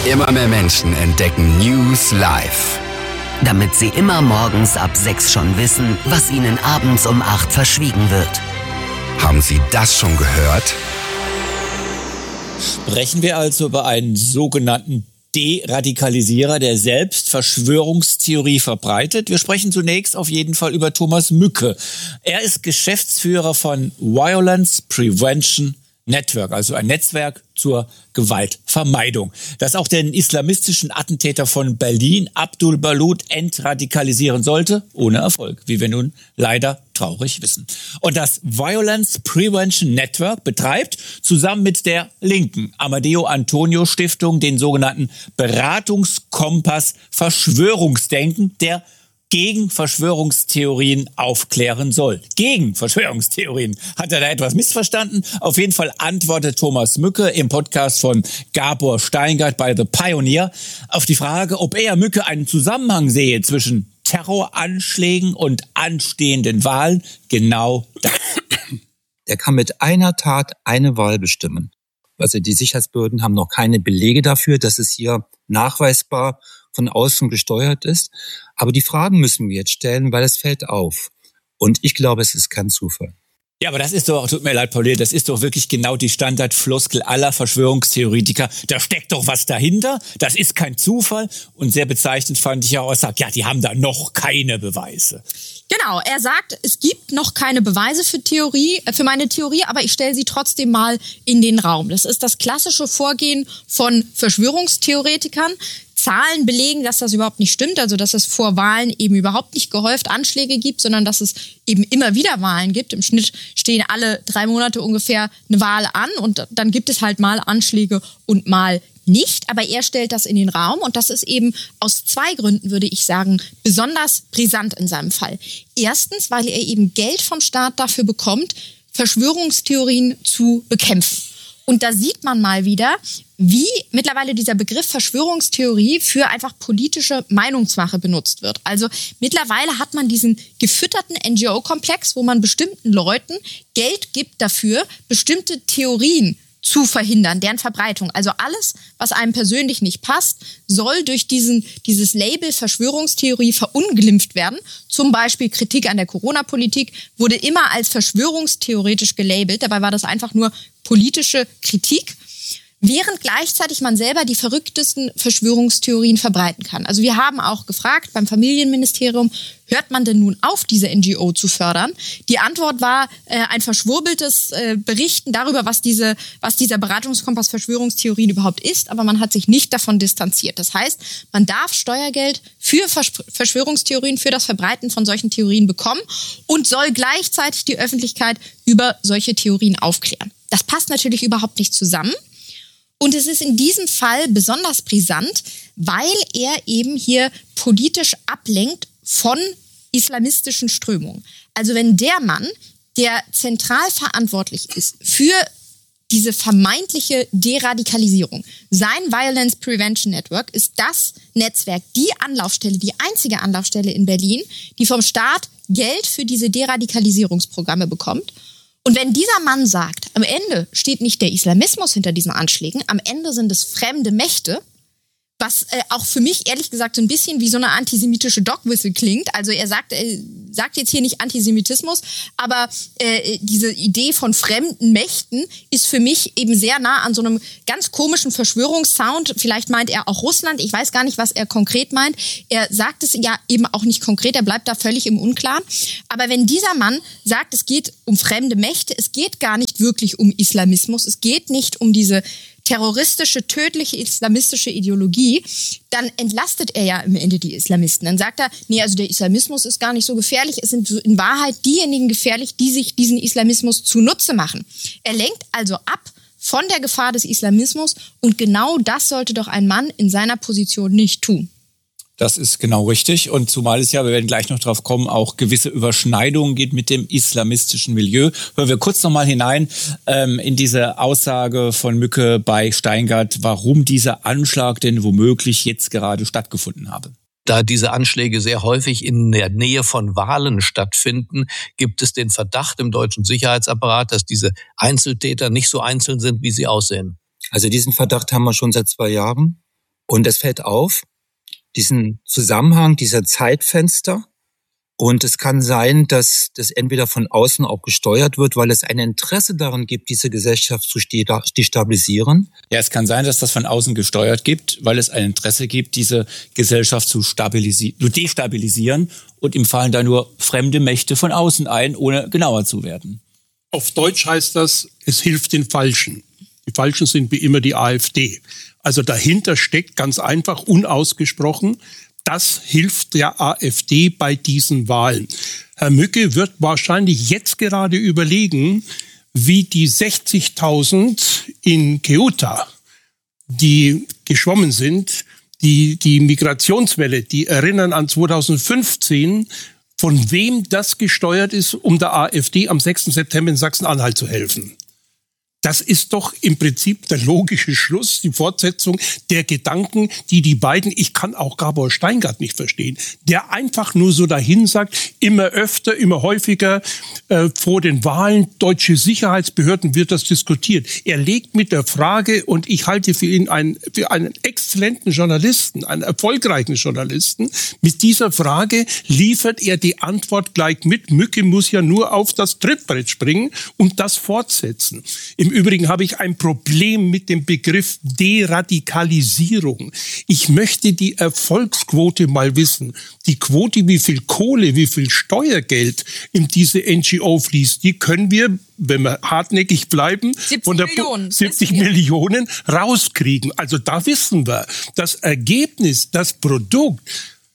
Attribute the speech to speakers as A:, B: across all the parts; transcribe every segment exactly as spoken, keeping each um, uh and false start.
A: Immer mehr Menschen entdecken News live.
B: Damit sie immer morgens ab sechs schon wissen, was ihnen abends um acht verschwiegen wird.
A: Haben Sie das schon gehört?
C: Sprechen wir also über einen sogenannten Deradikalisierer, der selbst Verschwörungstheorie verbreitet. Wir sprechen zunächst auf jeden Fall über Thomas Mücke. Er ist Geschäftsführer von Violence Prevention Network, also ein Netzwerk zur Gewaltvermeidung, das auch den islamistischen Attentäter von Berlin, Abdul Balut, entradikalisieren sollte, ohne Erfolg, wie wir nun leider traurig wissen. Und das Violence Prevention Network betreibt zusammen mit der linken Amadeo Antonio Stiftung den sogenannten Beratungskompass Verschwörungsdenken, der gegen Verschwörungstheorien aufklären soll. Gegen Verschwörungstheorien. Hat er da etwas missverstanden? Auf jeden Fall antwortet Thomas Mücke im Podcast von Gabor Steingart bei The Pioneer auf die Frage, ob er, Mücke, einen Zusammenhang sehe zwischen Terroranschlägen und anstehenden Wahlen. Genau das.
D: Der kann mit einer Tat eine Wahl bestimmen. Also die Sicherheitsbehörden haben noch keine Belege dafür, dass es hier nachweisbar von außen gesteuert ist. Aber die Fragen müssen wir jetzt stellen, weil es fällt auf. Und ich glaube, es ist kein Zufall.
C: Ja, aber das ist doch, tut mir leid, Pauline, das ist doch wirklich genau die Standardfloskel aller Verschwörungstheoretiker. Da steckt doch was dahinter, das ist kein Zufall. Und sehr bezeichnend fand ich ja auch, er sagt, ja, die haben da noch keine Beweise.
E: Genau, er sagt, es gibt noch keine Beweise für Theorie, für meine Theorie, aber ich stelle sie trotzdem mal in den Raum. Das ist das klassische Vorgehen von Verschwörungstheoretikern. Zahlen belegen, dass das überhaupt nicht stimmt, also dass es vor Wahlen eben überhaupt nicht gehäuft Anschläge gibt, sondern dass es eben immer wieder Wahlen gibt. Im Schnitt stehen alle drei Monate ungefähr eine Wahl an und dann gibt es halt mal Anschläge und mal nicht. Aber er stellt das in den Raum und das ist eben aus zwei Gründen, würde ich sagen, besonders brisant in seinem Fall. Erstens, weil er eben Geld vom Staat dafür bekommt, Verschwörungstheorien zu bekämpfen. Und da sieht man mal wieder, wie mittlerweile dieser Begriff Verschwörungstheorie für einfach politische Meinungsmache benutzt wird. Also mittlerweile hat man diesen gefütterten N G O-Komplex, wo man bestimmten Leuten Geld gibt dafür, bestimmte Theorien zu verhindern, deren Verbreitung. Also alles, was einem persönlich nicht passt, soll durch diesen, dieses Label Verschwörungstheorie verunglimpft werden. Zum Beispiel Kritik an der Corona-Politik wurde immer als verschwörungstheoretisch gelabelt. Dabei war das einfach nur politische Kritik, während gleichzeitig man selber die verrücktesten Verschwörungstheorien verbreiten kann. Also wir haben auch gefragt beim Familienministerium, hört man denn nun auf, diese N G O zu fördern? Die Antwort war äh, ein verschwurbeltes äh, Berichten darüber, was diese, was dieser Beratungskompass Verschwörungstheorien überhaupt ist, aber man hat sich nicht davon distanziert. Das heißt, man darf Steuergeld für Versch- Verschwörungstheorien, für das Verbreiten von solchen Theorien bekommen und soll gleichzeitig die Öffentlichkeit über solche Theorien aufklären. Das passt natürlich überhaupt nicht zusammen. Und es ist in diesem Fall besonders brisant, weil er eben hier politisch ablenkt von islamistischen Strömungen. Also wenn der Mann, der zentral verantwortlich ist für diese vermeintliche Deradikalisierung, sein Violence Prevention Network ist das Netzwerk, die Anlaufstelle, die einzige Anlaufstelle in Berlin, die vom Staat Geld für diese Deradikalisierungsprogramme bekommt. Und wenn dieser Mann sagt, am Ende steht nicht der Islamismus hinter diesen Anschlägen, am Ende sind es fremde Mächte, was äh, auch für mich ehrlich gesagt so ein bisschen wie so eine antisemitische Dogwhistle klingt. Also er sagt, äh, sagt jetzt hier nicht Antisemitismus, aber äh, diese Idee von fremden Mächten ist für mich eben sehr nah an so einem ganz komischen Verschwörungssound. Vielleicht meint er auch Russland, ich weiß gar nicht, was er konkret meint. Er sagt es ja eben auch nicht konkret, er bleibt da völlig im Unklaren. Aber wenn dieser Mann sagt, es geht um fremde Mächte, es geht gar nicht wirklich um Islamismus, es geht nicht um diese terroristische, tödliche islamistische Ideologie, dann entlastet er ja am Ende die Islamisten. Dann sagt er, nee, also der Islamismus ist gar nicht so gefährlich, es sind in Wahrheit diejenigen gefährlich, die sich diesen Islamismus zunutze machen. Er lenkt also ab von der Gefahr des Islamismus und genau das sollte doch ein Mann in seiner Position nicht tun.
C: Das ist genau richtig. Und zumal es ja, wir werden gleich noch drauf kommen, auch gewisse Überschneidungen gibt mit dem islamistischen Milieu. Hören wir kurz nochmal hinein ähm, in diese Aussage von Mücke bei Steingart, warum dieser Anschlag denn womöglich jetzt gerade stattgefunden habe.
F: Da diese Anschläge sehr häufig in der Nähe von Wahlen stattfinden, gibt es den Verdacht im deutschen Sicherheitsapparat, dass diese Einzeltäter nicht so einzeln sind, wie sie aussehen.
D: Also diesen Verdacht haben wir schon seit zwei Jahren. Und es fällt auf, diesen Zusammenhang, dieser Zeitfenster. Und es kann sein, dass das entweder von außen auch gesteuert wird, weil es ein Interesse daran gibt, diese Gesellschaft zu destabilisieren.
C: Ja, es kann sein, dass das von außen gesteuert gibt, weil es ein Interesse gibt, diese Gesellschaft zu stabilisieren, zu destabilisieren. Und ihm fallen da nur fremde Mächte von außen ein, ohne genauer zu werden.
G: Auf Deutsch heißt das, es hilft den Falschen. Die Falschen sind wie immer die AfD. Also dahinter steckt ganz einfach, unausgesprochen, das hilft der AfD bei diesen Wahlen. Herr Mücke wird wahrscheinlich jetzt gerade überlegen, wie die sechzigtausend in Ceuta, die geschwommen sind, die, die Migrationswelle, die erinnern an zweitausendfünfzehn, von wem das gesteuert ist, um der AfD am sechsten September in Sachsen-Anhalt zu helfen. Das ist doch im Prinzip der logische Schluss, die Fortsetzung der Gedanken, die die beiden, ich kann auch Gabor Steingart nicht verstehen, der einfach nur so dahin sagt, immer öfter, immer häufiger äh, vor den Wahlen, deutsche Sicherheitsbehörden wird das diskutiert. Er legt mit der Frage, und ich halte für ihn einen, für einen exzellenten Journalisten, einen erfolgreichen Journalisten, mit dieser Frage liefert er die Antwort gleich mit. Mücke muss ja nur auf das Trittbrett springen und das fortsetzen. Im Übrigen habe ich ein Problem mit dem Begriff Deradikalisierung. Ich möchte die Erfolgsquote mal wissen. Die Quote, wie viel Kohle, wie viel Steuergeld in diese N G O fließt, die können wir, wenn wir hartnäckig bleiben, von der
E: Millionen,
G: siebzig Millionen rauskriegen. Also da wissen wir, das Ergebnis, das Produkt,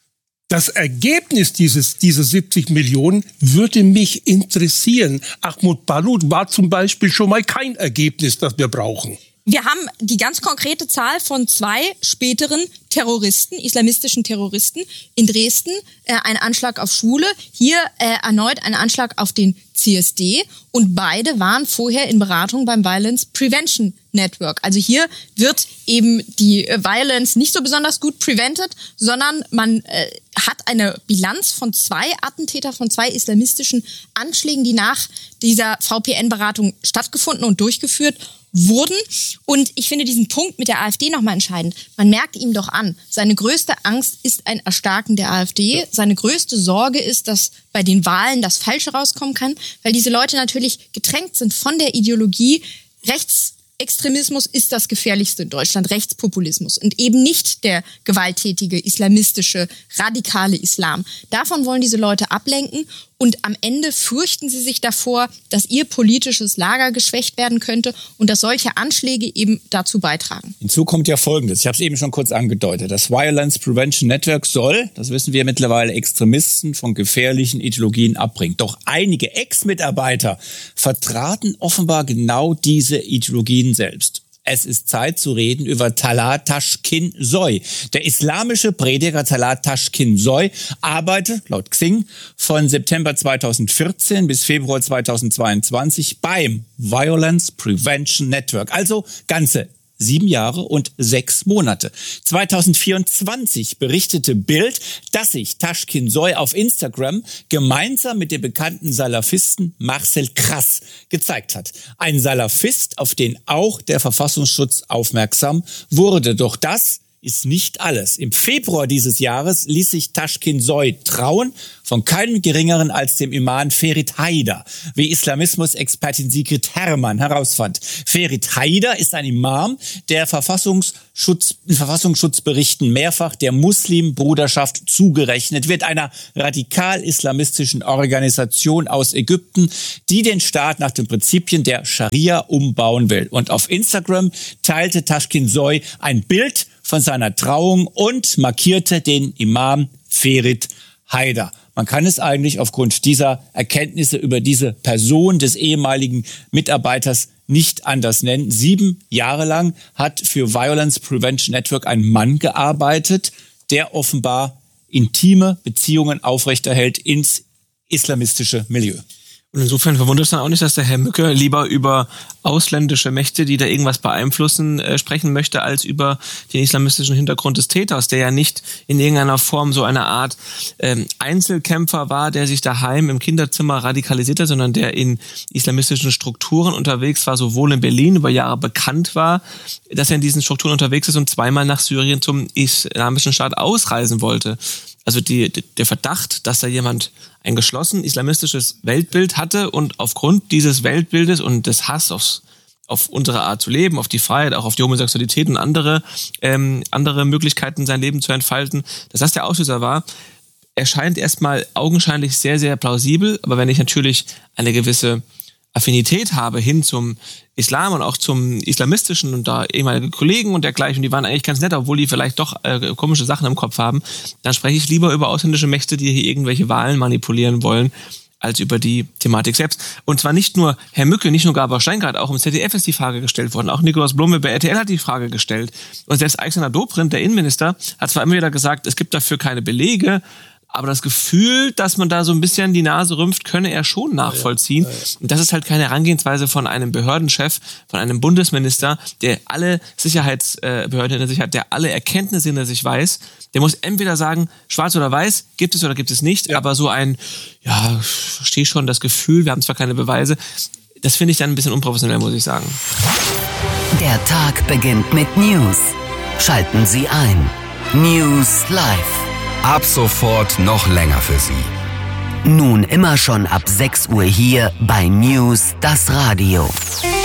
G: das Ergebnis dieses, dieser siebzig Millionen würde mich interessieren. Ahmad Balut war zum Beispiel schon mal kein Ergebnis, das wir brauchen.
E: Wir haben die ganz konkrete Zahl von zwei späteren Terroristen, islamistischen Terroristen in Dresden, äh, ein Anschlag auf Schule, hier äh, erneut ein Anschlag auf den C S D und beide waren vorher in Beratung beim Violence Prevention Network. Also hier wird eben die äh, Violence nicht so besonders gut prevented, sondern man äh, hat eine Bilanz von zwei Attentäter, von zwei islamistischen Anschlägen, die nach dieser V P N-Beratung stattgefunden und durchgeführt wurden. Und ich finde diesen Punkt mit der AfD nochmal entscheidend. Man merkt ihm doch an, seine größte Angst ist ein Erstarken der AfD. Seine größte Sorge ist, dass bei den Wahlen das Falsche rauskommen kann, weil diese Leute natürlich getränkt sind von der Ideologie, Rechtsextremismus ist das Gefährlichste in Deutschland, Rechtspopulismus und eben nicht der gewalttätige, islamistische, radikale Islam. Davon wollen diese Leute ablenken und am Ende fürchten sie sich davor, dass ihr politisches Lager geschwächt werden könnte und dass solche Anschläge eben dazu beitragen.
C: Hinzu kommt ja Folgendes, ich habe es eben schon kurz angedeutet, das Violence Prevention Network soll, das wissen wir mittlerweile, Extremisten von gefährlichen Ideologien abbringen. Doch einige Ex-Mitarbeiter vertraten offenbar genau diese Ideologien selbst. Es ist Zeit zu reden über Talal Taschkin-Soy. Der islamische Prediger Talal Taschkin-Soy arbeitet, laut Xing, von September zweitausendvierzehn bis Februar zweitausendzweiundzwanzig beim Violence Prevention Network. Also ganze sieben Jahre und sechs Monate. zweitausendvierundzwanzig berichtete Bild, dass sich Taschkin-Soy auf Instagram gemeinsam mit dem bekannten Salafisten Marcel Krass gezeigt hat. Ein Salafist, auf den auch der Verfassungsschutz aufmerksam wurde. Doch das ist nicht alles. Im Februar dieses Jahres ließ sich Taschkin-Soy trauen von keinem Geringeren als dem Imam Ferit Haider, wie Islamismus-Expertin Sigrid Herrmann herausfand. Ferit Haider ist ein Imam, der Verfassungsschutz, in Verfassungsschutzberichten mehrfach der Muslimbruderschaft zugerechnet wird, einer radikal-islamistischen Organisation aus Ägypten, die den Staat nach den Prinzipien der Scharia umbauen will. Und auf Instagram teilte Taschkin-Soy ein Bild von seiner Trauung und markierte den Imam Ferit Haider. Man kann es eigentlich aufgrund dieser Erkenntnisse über diese Person des ehemaligen Mitarbeiters nicht anders nennen. Sieben Jahre lang hat für Violence Prevention Network ein Mann gearbeitet, der offenbar intime Beziehungen aufrechterhält ins islamistische Milieu.
H: Und insofern verwundert es dann auch nicht, dass der Herr Mücke lieber über ausländische Mächte, die da irgendwas beeinflussen, äh, sprechen möchte, als über den islamistischen Hintergrund des Täters, der ja nicht in irgendeiner Form so eine Art ähm, Einzelkämpfer war, der sich daheim im Kinderzimmer radikalisierte, sondern der in islamistischen Strukturen unterwegs war, sowohl in Berlin über Jahre bekannt war, dass er in diesen Strukturen unterwegs ist und zweimal nach Syrien zum Islamischen Staat ausreisen wollte. Also die, der Verdacht, dass da jemand ein geschlossen islamistisches Weltbild hatte und aufgrund dieses Weltbildes und des Hasses aufs, auf unsere Art zu leben, auf die Freiheit, auch auf die Homosexualität und andere, ähm, andere Möglichkeiten, sein Leben zu entfalten, dass das der Auslöser war, erscheint erstmal augenscheinlich sehr, sehr plausibel. Aber wenn ich natürlich eine gewisse Affinität habe hin zum Islam und auch zum Islamistischen und da ehemalige Kollegen und dergleichen, die waren eigentlich ganz nett, obwohl die vielleicht doch äh, komische Sachen im Kopf haben, dann spreche ich lieber über ausländische Mächte, die hier irgendwelche Wahlen manipulieren wollen, als über die Thematik selbst. Und zwar nicht nur Herr Mücke, nicht nur Gabor Steingart, auch im Z D F ist die Frage gestellt worden, auch Nikolaus Blome bei R T L hat die Frage gestellt. Und selbst Alexander Dobrindt, der Innenminister, hat zwar immer wieder gesagt, es gibt dafür keine Belege, aber das Gefühl, dass man da so ein bisschen die Nase rümpft, könne er schon nachvollziehen. Ja, ja, ja. Und das ist halt keine Herangehensweise von einem Behördenchef, von einem Bundesminister, der alle Sicherheitsbehörden hinter sich hat, der alle Erkenntnisse hinter sich weiß. Der muss entweder sagen, schwarz oder weiß, gibt es oder gibt es nicht. Ja. Aber so ein, ja, verstehe schon das Gefühl, wir haben zwar keine Beweise. Das finde ich dann ein bisschen unprofessionell, muss ich sagen.
B: Der Tag beginnt mit News. Schalten Sie ein. News Live.
A: Ab sofort noch länger für Sie.
B: Nun immer schon ab sechs Uhr hier bei News, das Radio.